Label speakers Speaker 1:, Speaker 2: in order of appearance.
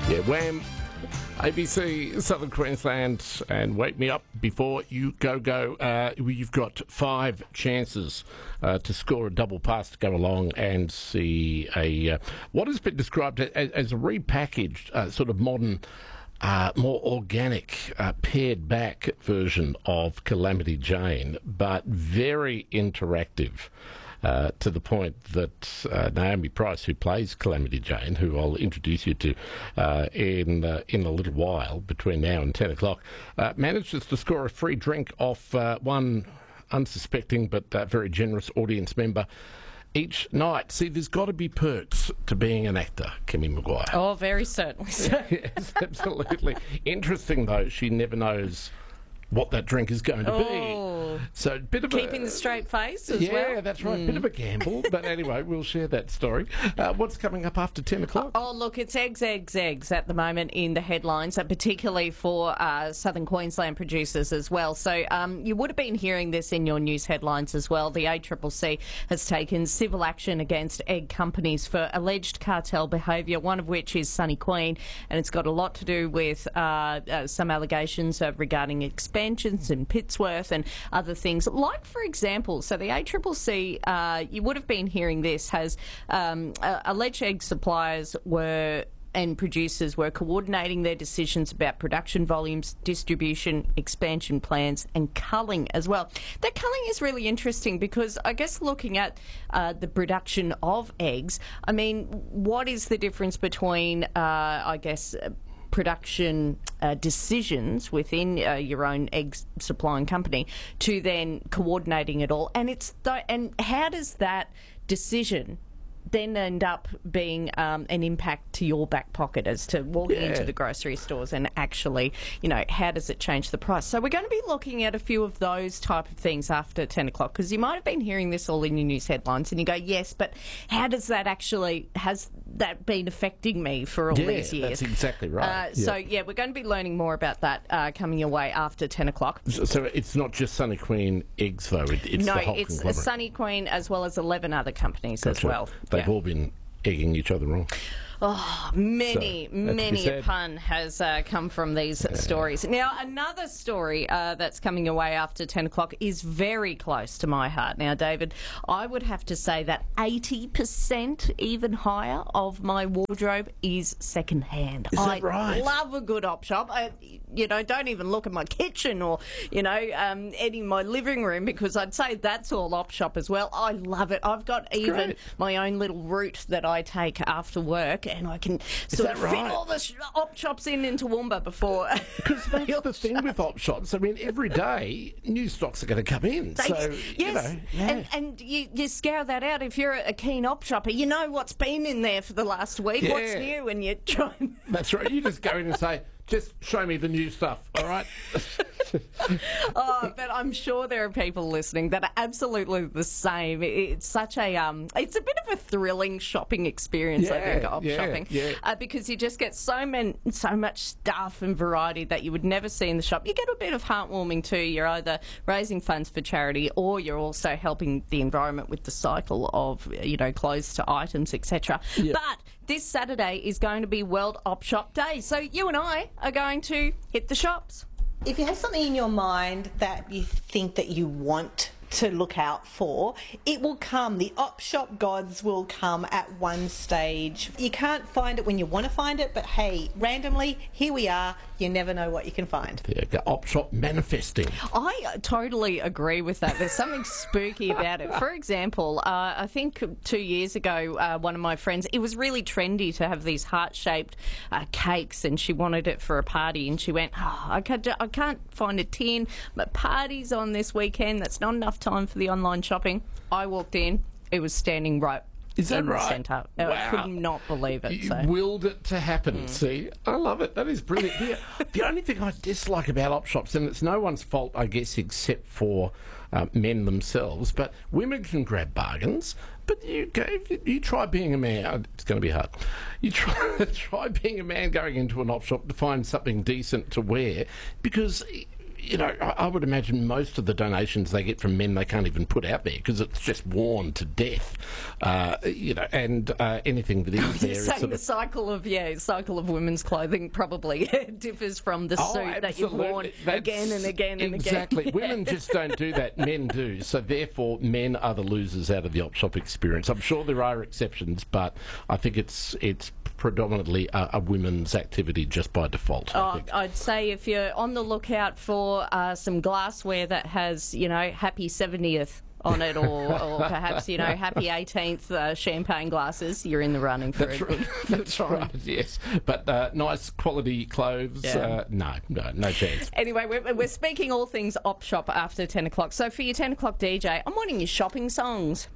Speaker 1: Yeah, Wham! ABC Southern Queensland, and wake me up before you go. You've got 5 chances to score a double pass to go along and see what has been described as a repackaged, sort of modern, more organic, pared back version of Calamity Jane, but very interactive. To the point that Naomi Price, who plays Calamity Jane, who I'll introduce you to in a little while, between now and 10 o'clock, manages to score a free drink off one unsuspecting but very generous audience member each night. See, there's got to be perks to being an actor, Kimmy Maguire.
Speaker 2: Oh, very certainly so.
Speaker 1: Yes, absolutely. Interesting, though, she never knows what that drink is going to be. So a bit of
Speaker 2: keeping the straight face as well.
Speaker 1: Yeah, that's right. Bit of a gamble. But anyway, we'll share that story. What's coming up after 10 o'clock?
Speaker 2: Oh, look, it's eggs at the moment in the headlines, particularly for Southern Queensland producers as well. So you would have been hearing this in your news headlines as well. The ACCC has taken civil action against egg companies for alleged cartel behaviour, one of which is Sunny Queen, and it's got a lot to do with some allegations regarding expansions in Pittsworth and other things. Like, for example, so the ACCC, you would have been hearing this, has alleged egg suppliers and producers were coordinating their decisions about production volumes, distribution, expansion plans and culling as well. That culling is really interesting because I guess looking at the production of eggs, I mean, what is the difference between, production decisions within your own egg supplying company to then coordinating it all, and and how does that decision then end up being an impact to your back pocket as to walking into the grocery stores and actually, how does it change the price? So we're going to be looking at a few of those type of things after 10 o'clock, because you might have been hearing this all in your news headlines and you go, yes, but how does that actually, has that been affecting me for all these years?
Speaker 1: That's exactly right.
Speaker 2: So we're going to be learning more about that coming your way after 10 o'clock.
Speaker 1: So it's not just Sunny Queen eggs, though. It's the whole
Speaker 2: it's
Speaker 1: conglomerate.
Speaker 2: Sunny Queen as well as 11 other companies as well.
Speaker 1: They've all been egging each other on.
Speaker 2: Oh, many a pun has come from these stories. Now, another story that's coming away after 10 o'clock is very close to my heart. Now, David, I would have to say that 80%, even higher, of my wardrobe is second-hand.
Speaker 1: Is that right?
Speaker 2: I love a good op shop. Don't even look at my kitchen or, any of my living room, because I'd say that's all op shop as well. I love it. I've got even my own little route that I take after work, and I can sort of fit all the op shops into Toowoomba before.
Speaker 1: Because that's the thing with op shops. I mean, every day new stocks are going to come in.
Speaker 2: And you scour that out. If you're a keen op shopper, you know what's been in there for the last week.
Speaker 1: Yeah.
Speaker 2: What's new, and you try.
Speaker 1: That's right. You just go in and say, just show me the new stuff, all right?
Speaker 2: But I'm sure there are people listening that are absolutely the same. It's such a it's a bit of a thrilling shopping experience, I think, op shopping, because you just get so much stuff and variety that you would never see in the shop. You get a bit of heartwarming too. You're either raising funds for charity, or you're also helping the environment with the cycle of clothes to items, etc. Yep. But this Saturday is going to be World Op Shop Day, so you and I are going to hit the shops.
Speaker 3: If you have something in your mind that you think that you want to look out for, it will come. The op shop gods will come at one stage. You can't find it when you want to find it, but hey, randomly, here we are. You never know what you can find.
Speaker 1: The op shop manifesting.
Speaker 2: I totally agree with that. There's something spooky about it. For example, I think 2 years ago, one of my friends, it was really trendy to have these heart-shaped cakes, and she wanted it for a party, and she went, I can't find a tin, but party's on this weekend. That's not enough time for the online shopping. I walked in, it was standing right
Speaker 1: Is that
Speaker 2: in the
Speaker 1: right?
Speaker 2: centre.
Speaker 1: Wow.
Speaker 2: I could not believe it.
Speaker 1: You willed it to happen. See, I love it. That is brilliant. The only thing I dislike about op shops, and it's no one's fault, I guess, except for men themselves, but women can grab bargains. But you try being a man. It's going to be hard. You try being a man going into an op shop to find something decent to wear, because I would imagine most of the donations they get from men they can't even put out there because it's just worn to death. And anything that is there is
Speaker 2: saying the cycle of women's clothing probably differs from the suit that you've worn again and again and again.
Speaker 1: Exactly. Women just don't do that. Men do. So therefore, men are the losers out of the op shop experience. I'm sure there are exceptions, but I think it's predominantly a women's activity just by default.
Speaker 2: I'd say if you're on the lookout for some glassware that has, happy 70th on it, or perhaps, happy 18th champagne glasses, you're in the running for it.
Speaker 1: That's right, yes. But nice quality clothes, no chance.
Speaker 2: Anyway, we're speaking all things op shop after 10 o'clock. So for your 10 o'clock DJ, I'm wanting your shopping songs.